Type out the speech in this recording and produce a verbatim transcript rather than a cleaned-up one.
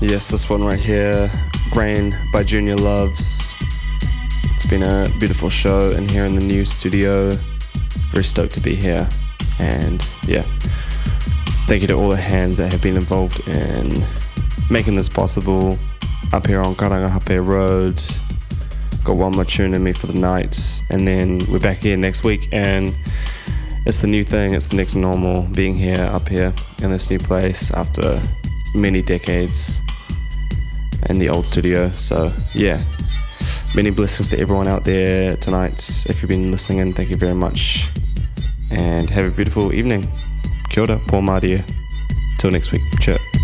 Yes, this one right here, Grain by Junior Loves. It's been a beautiful show in here in the new studio. Very stoked to be here. And yeah, thank you to all the hands that have been involved in making this possible. Up here on Karangahape Road. Got one more tune in me for the night. And then we're back here next week. And it's the new thing, it's the next normal, being here, up here in this new place after many decades in the old studio. So yeah, many blessings to everyone out there tonight. If you've been listening in, thank you very much, and have a beautiful evening. Kia ora, Paul Madia. Till next week, cheers.